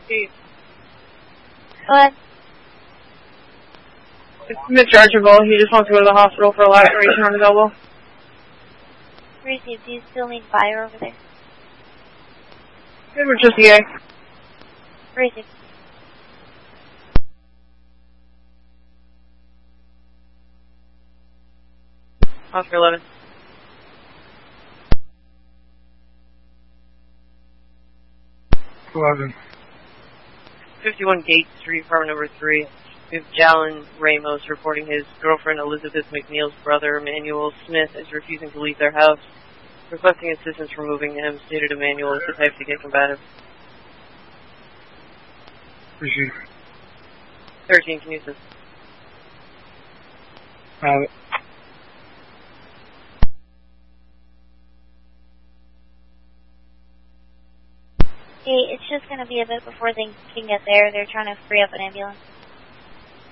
Pete. What? It's Mitch Archibald. He just wants to go to the hospital for a laceration on his elbow. Received. Do you still need fire over there? It was just EA. Received. Oscar 11. $11. 51 Gate Street, apartment number 3. We have Jalen Ramos reporting his girlfriend Elizabeth McNeil's brother, Emmanuel Smith, is refusing to leave their house. Requesting assistance for moving him, stated Emmanuel is the type to get combative. Receive. 13, can you assist? Hey, it's just going to be a bit before they can get there. They're trying to free up an ambulance.